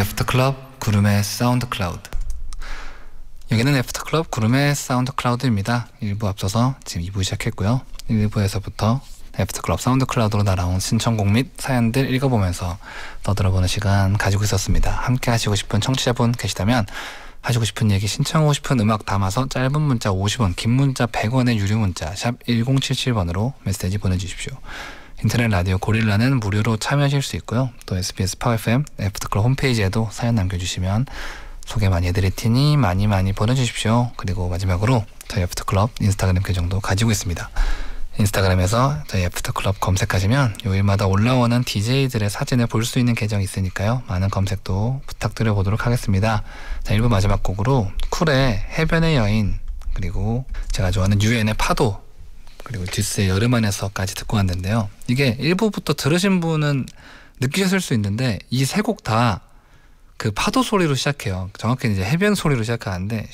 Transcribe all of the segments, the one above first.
애프터클럽 구름의 사운드 클라우드. 여기는 애프터클럽 구름의 사운드 클라우드입니다. 1부 앞서서 지금 2부 시작했고요. 1부에서부터 애프터클럽 사운드 클라우드로 날아온 신청곡 및 사연들 읽어보면서 떠들어보는 시간 가지고 있었습니다. 함께 하시고 싶은 청취자분 계시다면 하시고 싶은 얘기, 신청하고 싶은 음악 담아서 짧은 문자 50원, 긴 문자 100원의 유료 문자 샵 1077번으로 메시지 보내주십시오. 인터넷 라디오 고릴라는 무료로 참여하실 수 있고요. 또 SBS 파워 FM 애프터클럽 홈페이지에도 사연 남겨주시면 소개 많이 해드릴 테니 많이 보내주십시오. 그리고 마지막으로 저희 애프터클럽 인스타그램 계정도 가지고 있습니다. 인스타그램에서 저희 애프터클럽 검색하시면 요일마다 올라오는 DJ들의 사진을 볼 수 있는 계정이 있으니까요. 많은 검색도 부탁드려 보도록 하겠습니다. 자, 1부 마지막 곡으로 쿨의 해변의 여인, 그리고 제가 좋아하는 유엔의 파도, 그리고 듀스의 여름 안에서까지 듣고 왔는데요. 이게 1부부터 들으신 분은 느끼셨을 수 있는데 이 세 곡 다 그 파도 소리로 시작해요. 정확히 이제 해변 소리로 시작하는데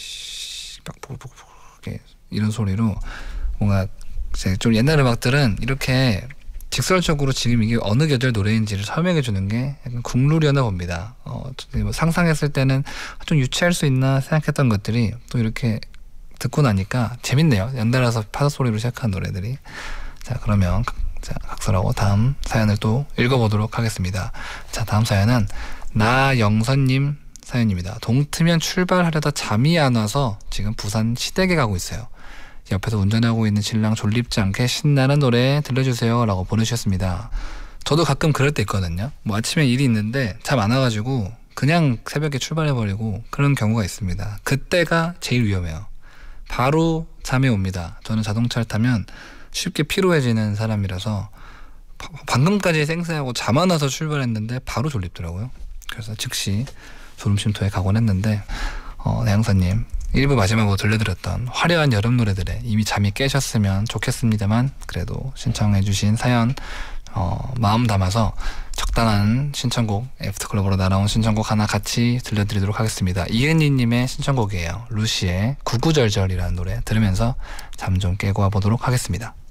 이런 소리로 뭔가 좀 옛날 음악들은 이렇게 직설적으로 지금 이게 어느 계절 노래인지를 설명해 주는 게 약간 국룰이었나 봅니다. 상상했을 때는 좀 유치할 수 있나 생각했던 것들이 또 이렇게 듣고 나니까 재밌네요. 연달아서 파도 소리로 시작한 노래들이. 자, 그러면 각설하고 다음 사연을 또 읽어보도록 하겠습니다. 자, 다음 사연은 나영선님 사연입니다. 동트면 출발하려다 잠이 안 와서 지금 부산 시댁에 가고 있어요. 옆에서 운전하고 있는 신랑 졸립지 않게 신나는 노래 들려주세요 라고 보내주셨습니다. 저도 가끔 그럴 때 있거든요. 뭐 아침에 일이 있는데 잠 안 와가지고 그냥 새벽에 출발해버리고 그런 경우가 있습니다. 그때가 제일 위험해요. 바로 잠이 옵니다. 저는 자동차를 타면 쉽게 피로해지는 사람이라서 방금까지 생새하고 잠 안 와서 출발했는데 바로 졸립더라고요. 그래서 즉시 졸음쉼터에 가곤 했는데 나영선님 1부 마지막으로 들려드렸던 화려한 여름 노래들에 이미 잠이 깨셨으면 좋겠습니다만 그래도 신청해주신 사연 마음 담아서 적당한 신청곡, 애프터클럽으로 날아온 신청곡 하나 같이 들려드리도록 하겠습니다. 이은희님의 신청곡이에요. 루시의 구구절절이라는 노래 들으면서 잠 좀 깨고 와보도록 하겠습니다.